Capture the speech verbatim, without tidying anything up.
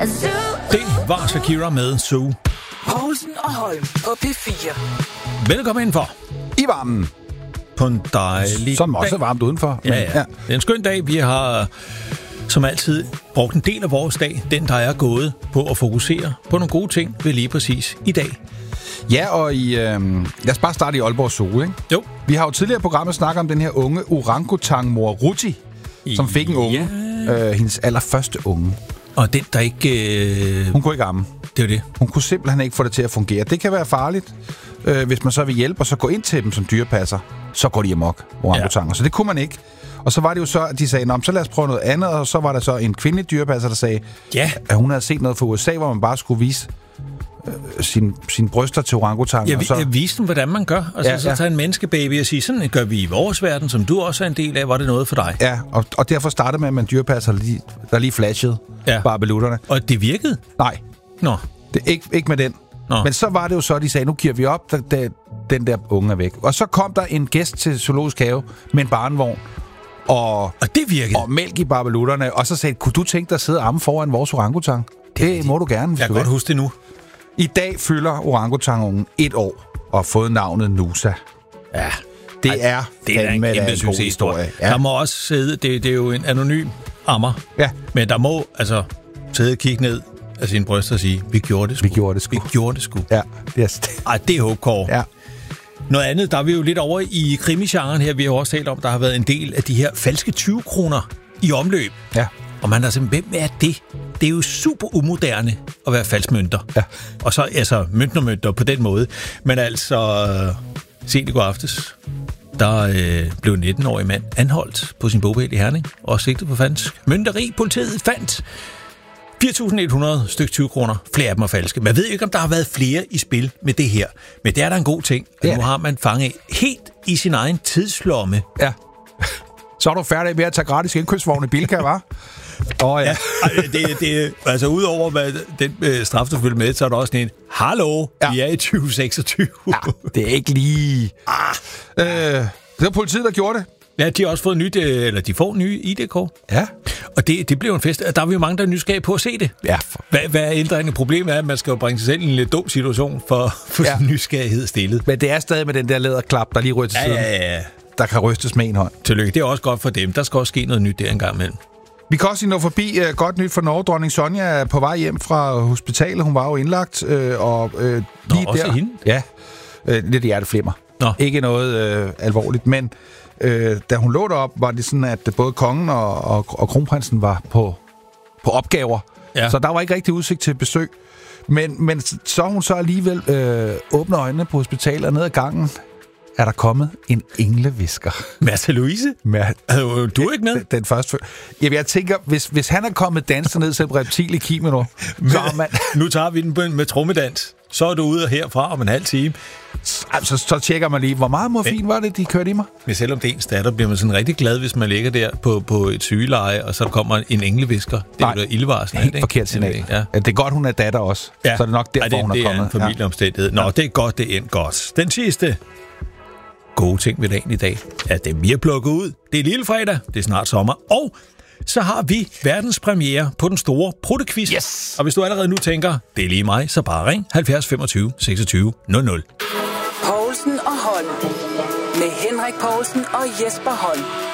Det var Shakira med Zoo. Poulsen og Holm på P fire. Velkommen indenfor. I varmen. På en dejlig Som også dag. er varmt udenfor. Ja, ja. Det er en skøn dag. Vi har som altid brugt en del af vores dag, den der er gået, på at fokusere på nogle gode ting ved lige præcis i dag. Ja, og i, øh, lad os bare starte i Aalborg Zoo, ikke? Jo. Vi har jo tidligere i programmet snakket om den her unge orangutang-mor Ruti, som fik en unge. Ja. Øh, hendes allerførste unge. Og den, der ikke... Øh... Hun kunne ikke amme. Det er det. Hun kunne simpelthen ikke få det til at fungere. Det kan være farligt, øh, hvis man så vil hjælpe, og så gå ind til dem som dyrepasser. Så går de amok, orangutanger. Ja. Så det kunne man ikke. Og så var det jo så, at de sagde, nå, så lad os prøve noget andet. Og så var der så en kvindelig dyrepasser, der sagde, ja. at hun havde set noget fra U S A, hvor man bare skulle vise øh, sin, sin bryster til orangutanger. Ja, vi, så... vise dem, hvordan man gør. Altså, ja, så ja. tage en menneskebaby og sige, sådan gør vi i vores verden, som du også er en del af. Var det noget for dig? Ja, og, og derfor startede med, at man dyrepasser, lige, der lige flashede ja. barbelutterne. Og det virkede? Nej. Nå. Det, ikke, ikke med den. Nå. Men så var det jo så, de sagde, nu giver vi op, da, da den der unge er væk. Og så kom der en gæst til Zoologisk Have med en barnevogn. Og, og det virkede. Og mælk i barbelutterne. Og så sagde, kunne du tænke dig at sidde og amme foran vores orangutang? Det, det må du gerne. Jeg kan godt huske det nu. I dag fylder orangutangungen et år og har fået navnet Nusa. Ja. Det er, det er en kæmpe succeshistorie. Ja. Der må også sidde, det, det er jo en anonym ammer. Ja. Men der må altså sidde og kigge ned af sine bryster og sige, vi gjorde det sgu. Vi gjorde det sgu. Vi gjorde det sgu. Ja, det er Ej, det er hardcore. Ja. Noget andet, der er vi jo lidt over i krimigenren her. Vi har jo også talt om, der har været en del af de her falske tyve kroner i omløb. Ja. Og man er simpelthen, hvem er det? Det er jo super umoderne at være falskmønter. Ja. Og så altså møntnermønter på den måde. Men altså, sent i går aftes, der øh, blev en nitten-årig mand anholdt på sin bopæl i Herning og sigtet på falsk mønteri. Politiet fandt fire tusind et hundrede stykke tyve kroner. Flere af dem er falske. Man ved ikke, om der har været flere i spil med det her. Men det er da en god ting. Ja. Nu har man fanget helt i sin egen tidslomme. Ja. Så er du færdig med at tage gratis indkøbsvogn i Bilka, hva'? Åh, oh, ja. ja. det, det, altså, udover hvad den øh, straf, der følger med, så er der også en, hallo, ja. Vi er i tyve seksogtyve. Ja, det er ikke lige... Ah. Øh, det var politiet, der gjorde det. Ja, de har også fået nyt, eller de får nye I D-kort. Ja. Og det, det bliver en fest. Der er vi jo mange, der er nysgerrige på at se det. Ja. Hvad, hvad er ændringen? Problemet er, at man skal jo bringe sig selv i en lidt dum situation for, for ja. sin nysgerrighed stillet. Men det er stadig med den der læderklap, der lige ryger til siden. Ja, ja, ja. Der kan rystes med en hånd. Tillykke. Det er også godt for dem. Der skal også ske noget nyt der engang imellem. Vi kan også nå forbi uh, godt nyt for Norge. Dronning Sonja er på vej hjem fra hospitalet. Hun var jo indlagt. Uh, og uh, lige Nå, der, også hende? Ja, uh, lidt hjerteflimmer. Nå. Ikke noget uh, alvorligt, men uh, da hun lå derop, var det sådan, at både kongen og, og, og kronprinsen var på, på opgaver. Ja. Så der var ikke rigtig udsigt til besøg. Men, men så hun så alligevel uh, åbner øjnene på hospitalet og ned ad gangen, er der kommet en englevisker. Märtha Louise? Mær- er du ikke med? Den, den første. Jamen, jeg tænker, hvis, hvis han er kommet danser ned til et reptil i kimono, så er man... Nu tager vi den med trommedans. Så er du ude herfra om en halv time. Altså, så tjekker man lige, hvor meget morfin var det, de kørte i mig? Men selvom det er ens datter, bliver man sådan rigtig glad, hvis man ligger der på, på et sygeleje, og så kommer en englevisker. Det er jo ildvarsel. Helt forkert signal. Ja. Det er godt, hun er datter også. Ja. Så er det nok derfor, Ej, det, hun er det kommet. Det er en familieomstændighed. Nå, ja. Det er godt, det er endt godt. Den sidste gode ting ved dagen i dag, er det, vi har plukket ud. Det er lille fredag, det er snart sommer, og så har vi verdens premiere på den store pruttequiz. Yes! Og hvis du allerede nu tænker, det er lige mig, så bare ring halvfjerds femogtyve seksogtyve nul nul. Poulsen og Holm. Med Henrik Poulsen og Jesper Holm.